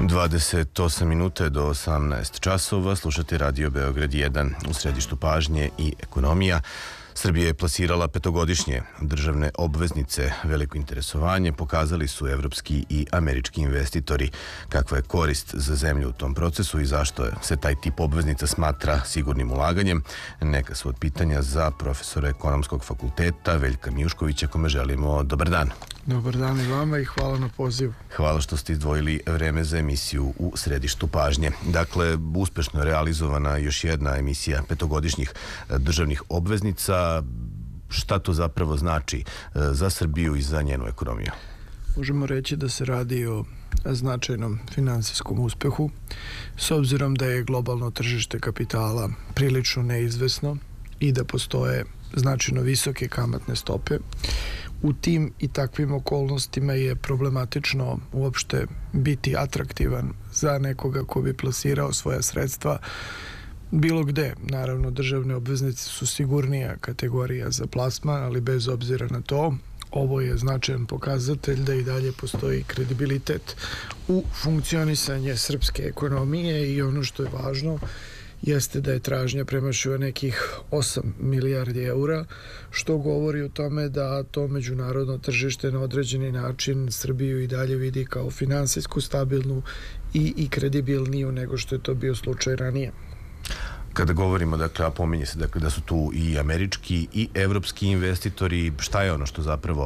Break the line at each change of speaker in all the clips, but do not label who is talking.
28 minuta do 18 časova, slušate Radio Beograd 1, u središtu pažnje i ekonomija. Srbija je plasirala petogodišnje državne obveznice. Veliko interesovanje pokazali su evropski i američki investitori. Kakva je korist za zemlju u tom procesu i zašto se taj tip obveznica smatra sigurnim ulaganjem? Neka su od pitanja za profesora ekonomskog fakulteta Veljka Mijuškovića, kome želimo dobar dan.
Dobar dan i vama i hvala na pozivu.
Hvala što ste izdvojili vreme za emisiju u središtu pažnje. Dakle, uspešno je realizovana još jedna emisija petogodišnjih državnih obveznica. Šta to zapravo znači za Srbiju i za njenu ekonomiju?
Možemo reći da se radi o značajnom finansijskom uspehu, s obzirom da je globalno tržište kapitala prilično neizvesno i da postoje značajno visoke kamatne stope. U tim i takvim okolnostima je problematično uopšte biti atraktivan za nekoga ko bi plasirao svoja sredstva bilo gde. Naravno, državne obveznice su sigurnija kategorija za plasman, ali bez obzira na to, ovo je značajan pokazatelj da i dalje postoji kredibilitet u funkcionisanje srpske ekonomije i ono što je važno jeste da je tražnja premašila nekih 8 milijardi eura, što govori o tome da to međunarodno tržište na određeni način Srbiju i dalje vidi kao finansijsku stabilnu i kredibilniju nego što je to bio slučaj ranije.
Kada govorimo, dakle, a pominje se da su tu i američki i evropski investitori, šta je ono što zapravo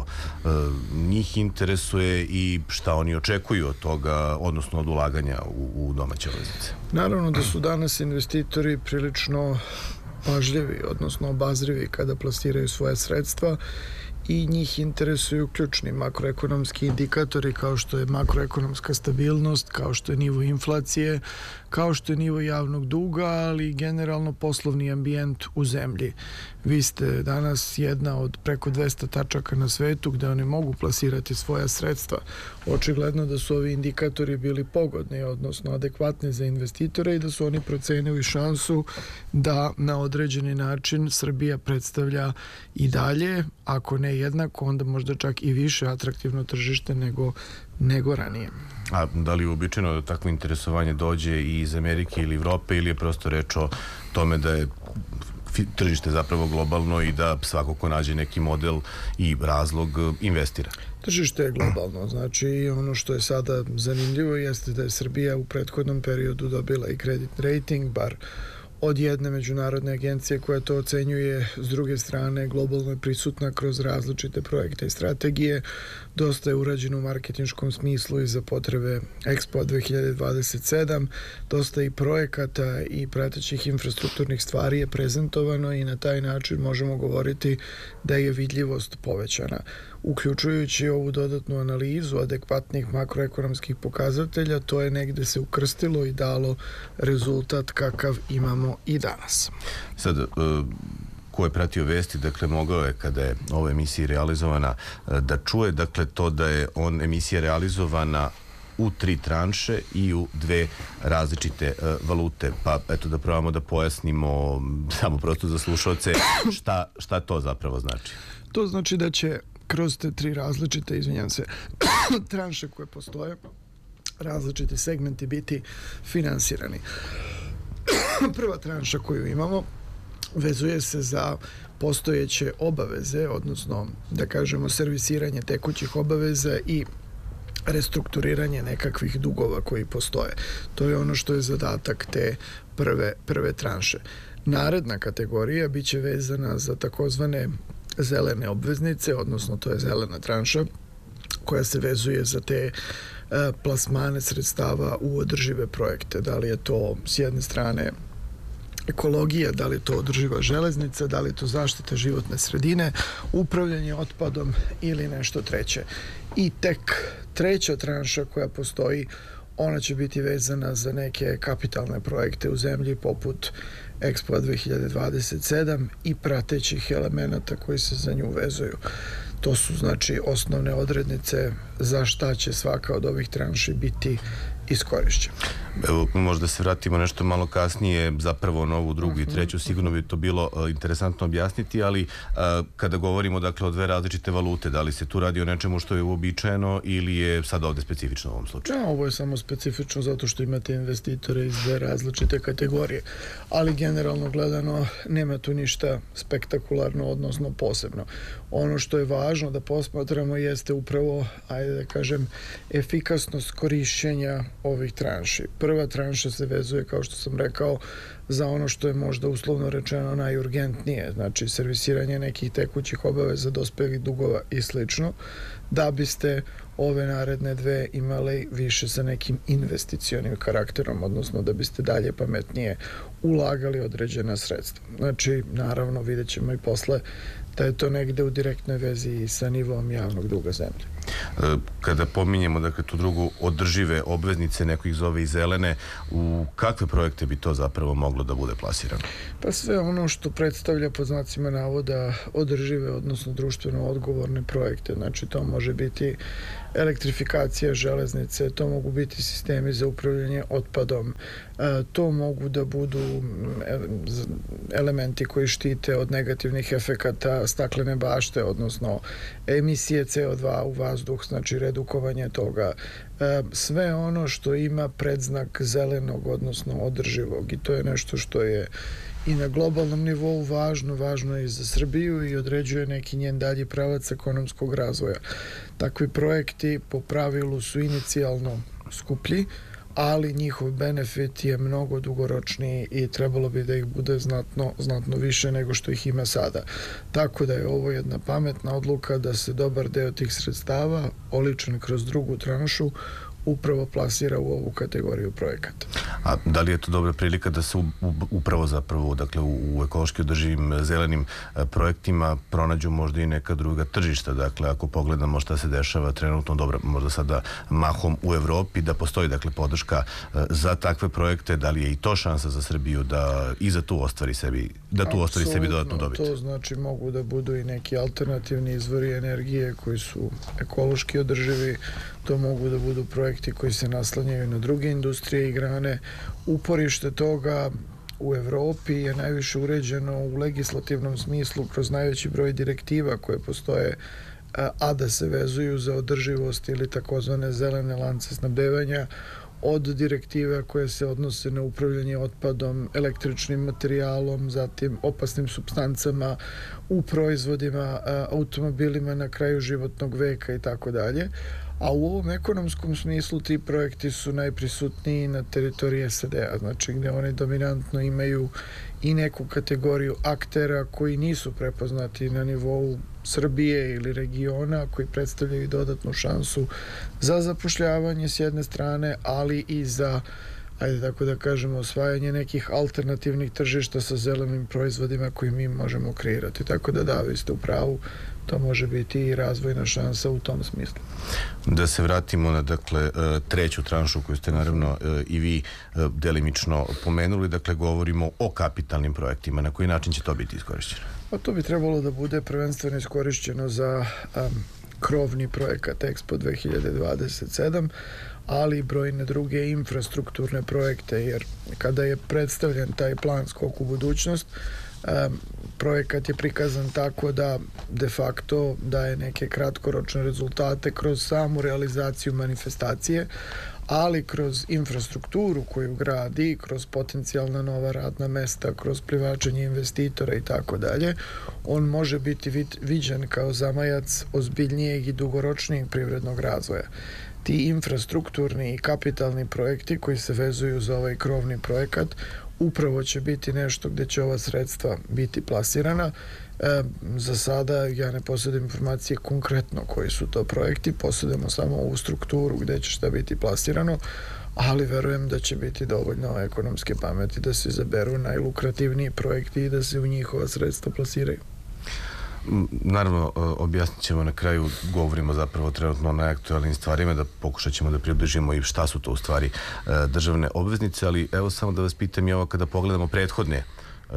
njih interesuje i šta oni očekuju od toga, odnosno od ulaganja u domaće obveznice?
Naravno da su danas investitori prilično pažljivi, odnosno obazrivi kada plasiraju svoje sredstva i njih interesuju ključni makroekonomski indikatori kao što je makroekonomska stabilnost, kao što je nivo inflacije, kao što je nivo javnog duga, ali i generalno poslovni ambijent u zemlji. Vi ste danas jedna od preko 200 tačaka na svetu gde oni mogu plasirati svoja sredstva. Očigledno da su ovi indikatori bili pogodni, odnosno adekvatni za investitore i da su oni procenili šansu da na određeni način Srbija predstavlja i dalje, ako ne jednako, onda možda čak i više atraktivno tržište nego ranije.
A da li je uobičajeno da takvo interesovanje dođe i iz Amerike ili Evrope ili je prosto reč o tome da je tržište zapravo globalno i da svako ko nađe neki model i razlog investira?
Tržište je globalno, znači ono što je sada zanimljivo jeste da je Srbija u prethodnom periodu dobila i kredit rating, bar od jedne međunarodne agencije koja to ocenjuje. S druge strane, globalno je prisutna kroz različite projekte i strategije. Dosta je urađeno u marketinškom smislu i za potrebe Expo 2027. Dosta i projekata i pratećih infrastrukturnih stvari je prezentovano i na taj način možemo govoriti da je vidljivost povećana. Uključujući ovu dodatnu analizu adekvatnih makroekonomskih pokazatelja, to je negde se ukrstilo i dalo rezultat kakav imamo i danas.
Sad, ko je pratio vesti, dakle, mogao je, kada je ova emisija realizovana, da čuje, dakle, to da je emisija realizovana u 3 tranše i u 2 različite valute. Pa, eto, da probamo da pojasnimo, samo prosto za slušalce, šta to zapravo znači?
To znači da će kroz te 3 različite, tranše koje postoje, različiti segmenti biti finansirani. Prva tranša koju imamo vezuje se za postojeće obaveze, odnosno, da kažemo, servisiranje tekućih obaveza i restrukturiranje nekakvih dugova koji postoje. To je ono što je zadatak te prve tranše. Naredna kategorija biće vezana za takozvane zelene obveznice, odnosno to je zelena tranša koja se vezuje za te plasmane sredstava u održive projekte. Da li je to s jedne strane ekologija, da li je to održiva železnica, da li je to zaštita životne sredine, upravljanje otpadom ili nešto treće. I tek treća tranša koja postoji, ona će biti vezana za neke kapitalne projekte u zemlji poput Expo 2027 i pratećih elemenata koji se za nju vezuju. To su, znači, osnovne odrednice za šta će svaka od ovih tranši biti iskorišćen.
Evo, možda se vratimo nešto malo kasnije, zapravo na ovu drugu i treću, sigurno bi to bilo interesantno objasniti, ali kada govorimo dakle o dve različite valute, da li se tu radi o nečemu što je uobičajeno ili je sad ovde specifično u ovom slučaju?
Ovo je samo specifično zato što imate investitore iz dve različite kategorije, ali generalno gledano nema tu ništa spektakularno, odnosno posebno. Ono što je važno da posmatramo jeste upravo, ajde da kažem, efikasnost korišćenja ovih tranši. Prva tranša se vezuje, kao što sam rekao, za ono što je možda uslovno rečeno najurgentnije, znači servisiranje nekih tekućih obaveza, dospelih dugova i slično, da biste ove naredne dve imali više sa nekim investicionim karakterom, odnosno da biste dalje pametnije ulagali određena sredstva. Znači, naravno, vidjet ćemo i posle da je to negde u direktnoj vezi sa nivom javnog duga zemlje.
Kada pominjemo dakle tu drugu održive obveznice, neko ih zove i zelene, u kakve projekte bi to zapravo moglo da bude plasirano?
Pa sve ono što predstavlja pod znacima navoda održive, odnosno društveno odgovorne projekte. Znači to može biti elektrifikacija železnice, to mogu biti sistemi za upravljanje otpadom, to mogu da budu elementi koji štite od negativnih efekata staklene bašte, odnosno emisije CO2 u vazduh, znači redukovanje toga. Sve ono što ima predznak zelenog, odnosno održivog, i to je nešto što je i na globalnom nivou važno je i za Srbiju i određuje neki njen dalji pravac ekonomskog razvoja. Takvi projekti po pravilu su inicijalno skuplji, ali njihov benefit je mnogo dugoročniji i trebalo bi da ih bude znatno više nego što ih ima sada. Tako da je ovo jedna pametna odluka da se dobar deo tih sredstava, oličen kroz drugu tranšu, upravo plasira u ovu kategoriju projekata.
A da li je to dobra prilika da se upravo zapravo, dakle, u ekološki održivim zelenim projektima pronađu možda i neka druga tržišta? Dakle, ako pogledamo šta se dešava trenutno, dobro, možda sada mahom u Evropi, da postoji, dakle, podrška za takve projekte, da li je i to šansa za Srbiju da i za tu ostvari sebi, dodatnu dobit?
To znači mogu da budu i neki alternativni izvori energije koji su ekološki održivi, to mogu da budu projekti koji se naslanjaju na druge industrije i grane. Uporište toga u Evropi je najviše uređeno u legislativnom smislu kroz najveći broj direktiva koje postoje, a da se vezuju za održivost ili takozvane zelene lance snabdevanja, od direktive koje se odnose na upravljanje otpadom, električnim materijalom, zatim opasnim supstancama u proizvodima, automobilima na kraju životnog veka i tako dalje. A u ovom ekonomskom smislu ti projekti su najprisutniji na teritoriji SAD-a, znači gde oni dominantno imaju i neku kategoriju aktera koji nisu prepoznati na nivou Srbije ili regiona, koji predstavljaju dodatnu šansu za zapošljavanje s jedne strane, ali i za, ajde tako da kažemo, osvajanje nekih alternativnih tržišta sa zelenim proizvodima koji mi možemo kreirati. Tako da, vi ste u pravu, to može biti i razvojna šansa u tom smislu.
Da se vratimo na, dakle, treću tranšu koju ste naravno i vi delimično pomenuli, dakle, govorimo o kapitalnim projektima. Na koji način će to biti iskorišćeno?
Pa to bi trebalo da bude prvenstveno iskorišćeno za krovni projekat Expo 2027, ali i brojne druge infrastrukturne projekte, jer kada je predstavljen taj plan Skok u budućnost, projekat je prikazan tako da de facto daje neke kratkoročne rezultate kroz samu realizaciju manifestacije, ali kroz infrastrukturu koju gradi, kroz potencijalna nova radna mesta, kroz privlačenje investitora i tako dalje, on može biti viđen kao zamajac ozbiljnijeg i dugoročnijeg privrednog razvoja. Ti infrastrukturni i kapitalni projekti koji se vezuju za ovaj krovni projekat upravo će biti nešto gde će ova sredstva biti plasirana. Za sada ja ne posjedujem informacije konkretno koji su to projekti, posjedujemo samo ovu strukturu gde će šta biti plasirano, ali verujem da će biti dovoljno ekonomske pameti da se izaberu najlukrativniji projekti i da se u njihova sredstva plasiraju.
Naravno, objasnit ćemo na kraju, govorimo zapravo trenutno o najaktualnim stvarima, da pokušat ćemo da približimo i šta su to u stvari državne obveznice, ali evo samo da vas pitam i ovo, kada pogledamo prethodne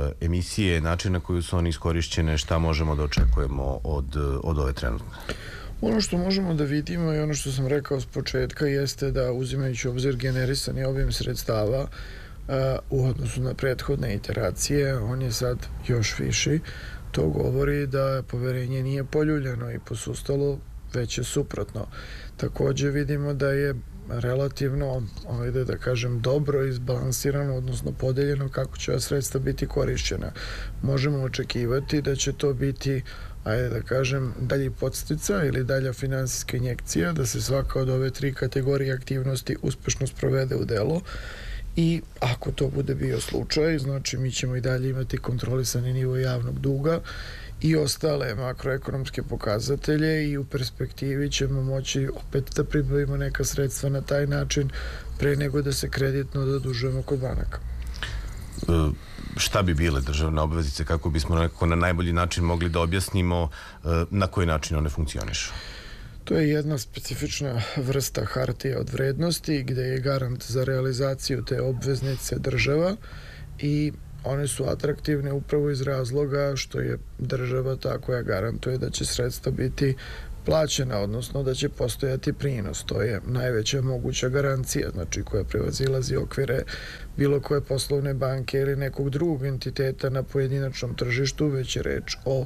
emisije, način na koju su one iskorišćene, šta možemo da očekujemo od ove trenutne?
Ono što možemo da vidimo i ono što sam rekao s početka jeste da, uzimajući obzir generisani obim sredstava u odnosu na prethodne iteracije, on je sad još viši. To govori da poverenje nije poljuljano i posustalo, već je suprotno. Takođe vidimo da je relativno, da kažem, dobro izbalansirano, odnosno podeljeno kako će ova sredstva biti korišćena. Možemo očekivati da će to biti, da kažem, dalji podsticaj ili dalja finansijska injekcija, da se svaka od ove 3 kategorije aktivnosti uspešno sprovede u delo. I ako to bude bio slučaj, znači mi ćemo i dalje imati kontrolisani nivo javnog duga i ostale makroekonomske pokazatelje i u perspektivi ćemo moći opet da pribavimo neka sredstva na taj način pre nego da se kreditno zadužujemo kod banaka.
Šta bi bile državne obveznice, kako bismo nekako na najbolji način mogli da objasnimo na koji način one funkcionišu?
To je jedna specifična vrsta hartija od vrednosti gde je garant za realizaciju te obveznice država i one su atraktivne upravo iz razloga što je država ta koja garantuje da će sredstva biti plaćena, odnosno da će postojati prinos. To je najveća moguća garancija, znači koja prevazilazi okvire bilo koje poslovne banke ili nekog drugog entiteta na pojedinačnom tržištu, već je reč o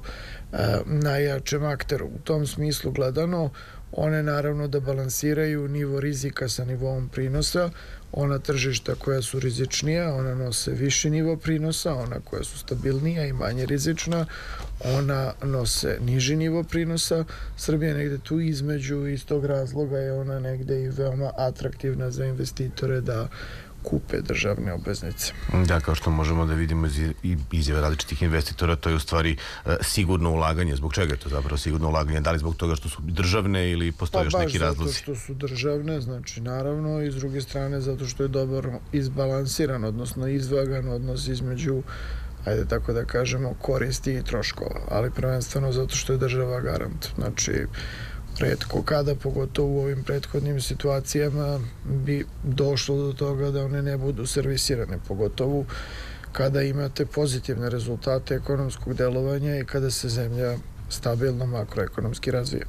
najjačem akteru. U tom smislu gledano, one naravno da balansiraju nivo rizika sa nivom prinosa. Ona tržišta koja su rizičnija, ona nose viši nivo prinosa, ona koja su stabilnija i manje rizična, ona nose niži nivo prinosa. Srbija je negde tu između i iz tog razloga je ona negde i veoma atraktivna za investitore da kupe državne obveznice.
Da, kao što možemo da vidimo iz izjave različitih investitora, to je u stvari sigurno ulaganje. Zbog čega je to zapravo sigurno ulaganje? Da li zbog toga što su državne ili postoje još neki razlozi?
Baš zato što su državne, znači naravno, i s druge strane zato što je dobro izbalansiran, odnosno izvagan odnos između, tako da kažemo, koristi i troškova, ali prvenstveno zato što je država garant. Znači, retko kada, pogotovo u ovim prethodnim situacijama, bi došlo do toga da one ne budu servisirane, pogotovo kada imate pozitivne rezultate ekonomskog delovanja i kada se zemlja stabilno makroekonomski razvija.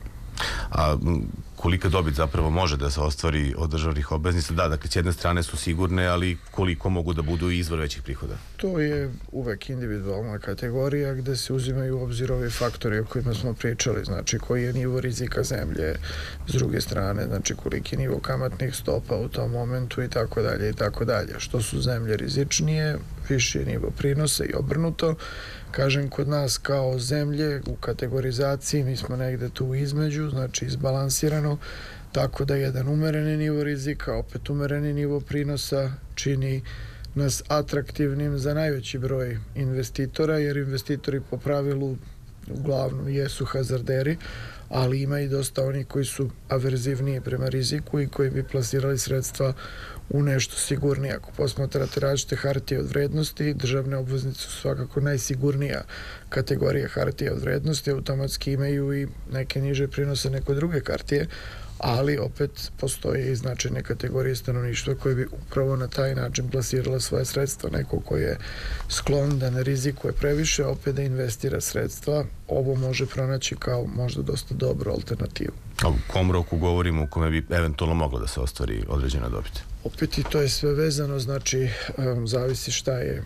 A kolika dobit zapravo može da se ostvari od državnih obveznica? Da, dakle, s jedne strane su sigurne, ali koliko mogu da budu izvor većih prihoda?
To je uvek individualna kategorija gde se uzimaju u obzir ovi faktori o kojima smo pričali, znači koji je nivo rizika zemlje, s druge strane, znači koliki je nivo kamatnih stopa u tom momentu i tako dalje i tako dalje. Što su zemlje rizičnije, viši je nivo prinosa i obrnuto. Kažem, kod nas kao zemlje u kategorizaciji mi smo negde tu između, znači izbalansirano, tako da jedan umereni nivo rizika, opet umereni nivo prinosa čini nas atraktivnim za najveći broj investitora, jer investitori po pravilu uglavnom jesu hazarderi, ali ima i dosta onih koji su averzivniji prema riziku i koji bi plasirali sredstva u nešto sigurnije. Ako posmatrate različite hartije od vrednosti, državne obveznice su svakako najsigurnija kategorija hartije od vrednosti, automatski imaju i neke niže prinose neko druge hartije, ali opet postoje i značajne kategorije stanovništva koje bi upravo na taj način plasirala svoje sredstva. Neko ko je sklon da ne rizikuje previše, opet da investira sredstva, ovo može pronaći kao možda dosta dobru alternativu.
A u kom roku govorimo u kome bi eventualno moglo da se ostvari određena dobit?
Opet i to je sve vezano, znači zavisi šta je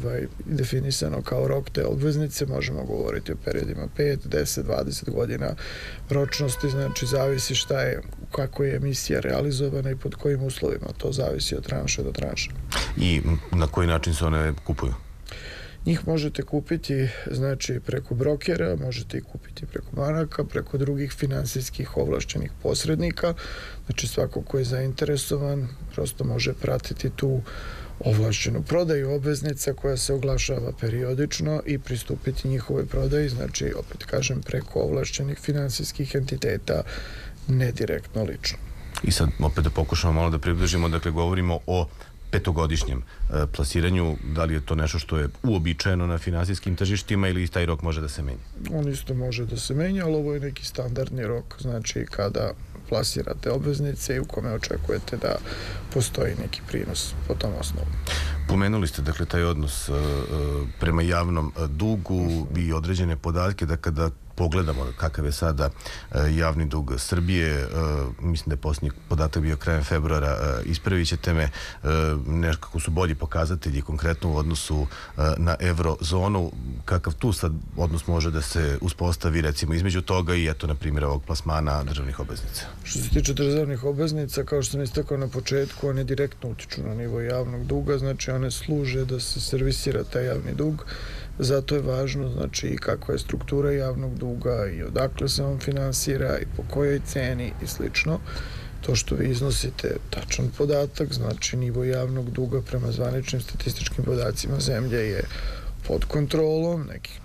definisano kao rok te obveznice, možemo govoriti o periodima 5, 10, 20 godina ročnosti, znači zavisi šta je, kako je emisija realizovana i pod kojim uslovima, to zavisi od tranše do tranše.
I na koji način se one kupuju?
Njih možete kupiti, znači, preko brokera, možete ih kupiti preko banaka, preko drugih finansijskih ovlašćenih posrednika. Znači, svako ko je zainteresovan prosto može pratiti tu ovlašćenu prodaju obveznica koja se oglašava periodično i pristupiti njihovoj prodaji, znači, opet kažem, preko ovlašćenih finansijskih entiteta, ne direktno lično.
I sad opet da pokušamo malo da približimo, dakle, govorimo o petogodišnjem plasiranju, da li je to nešto što je uobičajeno na finansijskim tržištima ili taj rok može da se menja?
On isto može da se menja, ali ovo je neki standardni rok, znači kada plasirate obveznice i u kome očekujete da postoji neki prinos po tom osnovu.
Pomenuli ste, dakle, taj odnos prema javnom dugu i određene podatke, da kada pogledamo kakav je sada javni dug Srbije, mislim da je posljednji podatak bio krajem februara, ispravit ćete me, nekako su bolji pokazatelji konkretno u odnosu na eurozonu, kakav tu sad odnos može da se uspostavi recimo između toga i eto na primjer ovog plasmana državnih obveznica?
Što se tiče državnih obveznica, kao što sam istakao na početku, one direktno utiču na nivo javnog duga, znači one služe da se servisira taj javni dug. Zato je važno, znači, i kakva je struktura javnog duga i odakle se on finansira i po kojoj ceni i slično. To što vi iznosite tačan podatak, znači nivo javnog duga prema zvaničnim statističkim podacima zemlje je pod kontrolom, nekih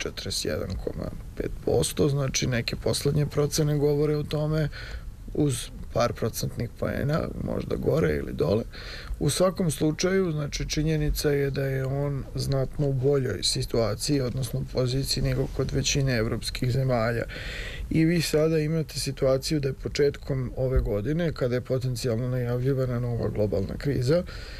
41,5%, znači neke poslednje procene govore o tome uz par procentnih poena, možda gore ili dole. U svakom slučaju, znači činjenica je da je on znatno u boljoj situaciji, odnosno poziciji nego kod većine evropskih zemalja. I vi sada imate situaciju da je početkom ove godine, kada je potencijalno najavljivana nova globalna kriza,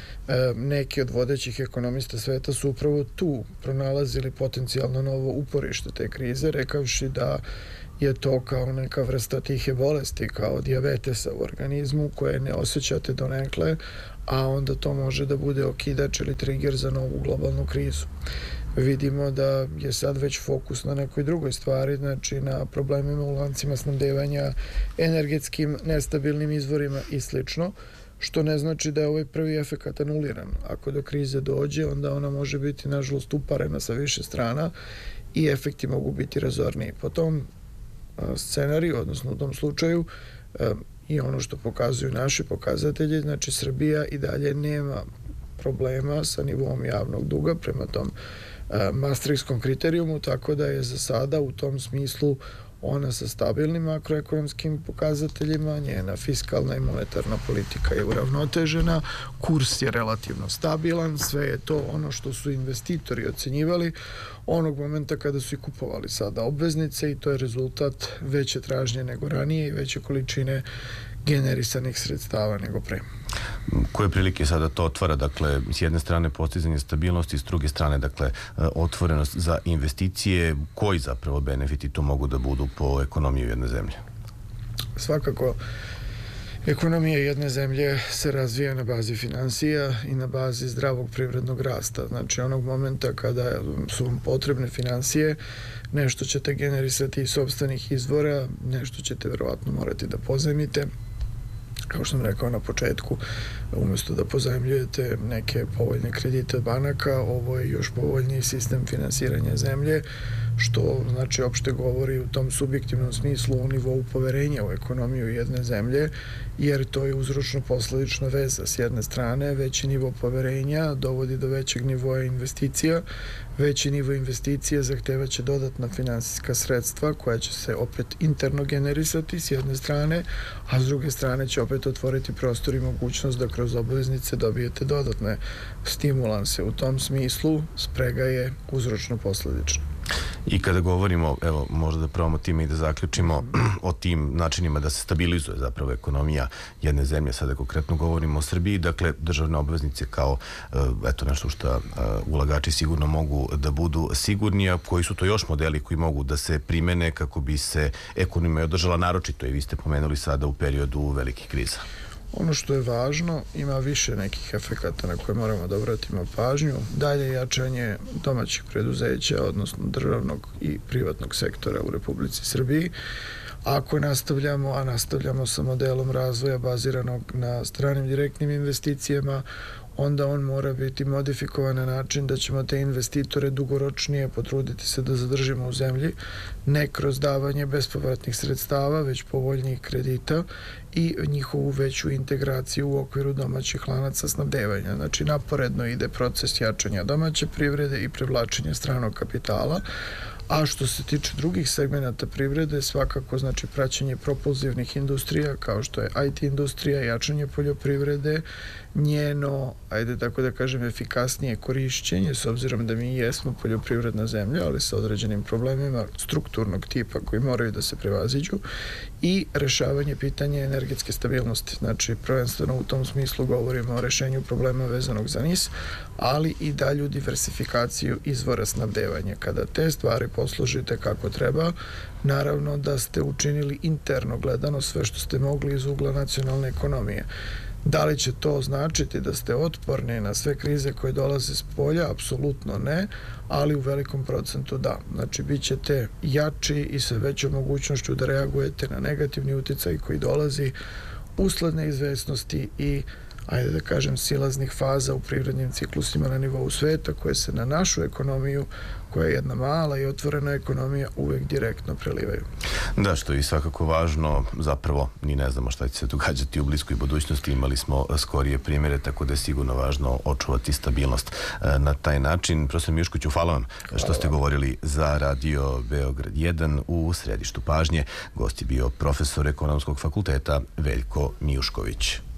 neki od vodećih ekonomista sveta su upravo tu pronalazili potencijalno novo uporište te krize, rekavši da je to kao neka vrsta tihe bolesti, kao dijabetesa u organizmu koje ne osjećate donekle, a onda to može da bude okidač ili trigger za novu globalnu krizu. Vidimo da je sad već fokus na nekoj drugoj stvari, znači na problemima u lancima snabdevanja, energetskim nestabilnim izvorima i slično, što ne znači da je ovaj prvi efekat anuliran. Ako do krize dođe, onda ona može biti, nažalost, uparena sa više strana i efekti mogu biti razorniji. Po tom scenariju, odnosno u tom slučaju, i ono što pokazuju naši pokazatelji, znači Srbija i dalje nema problema sa nivom javnog duga prema tom maastrichtskom kriterijumu, tako da je za sada u tom smislu ona sa stabilnim makroekonomskim pokazateljima, njena fiskalna i monetarna politika je uravnotežena, kurs je relativno stabilan, sve je to ono što su investitori ocenjivali onog momenta kada su i kupovali sada obveznice i to je rezultat veće tražnje nego ranije i veće količine generisanih sredstava nego pre.
Koje prilike sada to otvara? Dakle, s jedne strane postizanje stabilnosti, s druge strane, dakle, otvorenost za investicije. Koji zapravo benefiti to mogu da budu po ekonomiju jedne zemlje?
Svakako, ekonomija jedne zemlje se razvija na bazi finansija i na bazi zdravog privrednog rasta. Znači, onog momenta kada su vam potrebne finansije, nešto ćete generisati iz sopstvenih izvora, nešto ćete verovatno morati da pozajmite. Kao što sam rekao na početku, umjesto da pozajmljujete neke povoljne kredite od banaka, ovo je još povoljniji sistem finansiranja zemlje, što znači opšte govori u tom subjektivnom smislu o nivou poverenja u ekonomiju jedne zemlje, jer to je uzročno-posledična veza. S jedne strane, veći nivo poverenja dovodi do većeg nivoa investicija, veći nivo investicija zahtevaće dodatna finansijska sredstva koja će se opet interno generisati s jedne strane, a s druge strane će opet otvoriti prostor i mogućnost da kroz obveznice dobijete dodatne stimulanse. U tom smislu sprega je uzročno-posledična.
I kada govorimo, evo, možda da probamo time i da zaključimo o tim načinima da se stabilizuje zapravo ekonomija jedne zemlje, sada konkretno govorimo o Srbiji, dakle, državne obveznice kao, eto, nešto što ulagači sigurno mogu da budu sigurni, a koji su to još modeli koji mogu da se primene kako bi se ekonomija održala naročito, i vi ste pomenuli sada u periodu velikih kriza.
Ono što je važno, ima više nekih efekata na koje moramo da obratimo pažnju. Dalje jačanje domaćih preduzeća, odnosno državnog i privatnog sektora u Republici Srbiji. Ako nastavljamo, a nastavljamo sa modelom razvoja baziranog na stranim direktnim investicijama, onda on mora biti modifikovan na način da ćemo te investitore dugoročnije potruditi se da zadržimo u zemlji, ne kroz davanje bespovratnih sredstava, već povoljnijih kredita i njihovu veću integraciju u okviru domaćih lanaca snabdevanja. Znači, naporedno ide proces jačanja domaće privrede i privlačenja stranog kapitala, a što se tiče drugih segmenata privrede, svakako znači praćenje propulzivnih industrija kao što je IT industrija, jačanje poljoprivrede, njeno, ajde tako da kažem, efikasnije korišćenje, s obzirom da mi jesmo poljoprivredna zemlja, ali sa određenim problemima strukturnog tipa koji moraju da se prevaziđu, i rešavanje pitanja energetske stabilnosti. Znači, prvenstveno u tom smislu govorimo o rešenju problema vezanog za NIS, ali i dalju diversifikaciju izvora snabdevanja. Kada te stvari posložite kako treba. Naravno da ste učinili interno gledano sve što ste mogli iz ugla nacionalne ekonomije. Da li će to značiti da ste otporni na sve krize koje dolaze s polja? Apsolutno ne, ali u velikom procentu da. Znači, bit ćete jači i sa većom mogućnošću da reagujete na negativni uticaj koji dolazi usled neizvesnosti i, ajde da kažem, silaznih faza u privrednim ciklusima na nivou sveta koje se na našu ekonomiju, koja je jedna mala i otvorena ekonomija, uvek direktno prelivaju.
Da, što je svakako važno, zapravo ni ne znamo šta će se događati u bliskoj budućnosti, imali smo skorije primjere, tako da je sigurno važno očuvati stabilnost na taj način. Profesor Mijuškoviću, hvala vam što ste govorili za Radio Beograd 1 u središtu pažnje. Gost je bio profesor Ekonomskog fakulteta Veljko Mijušković.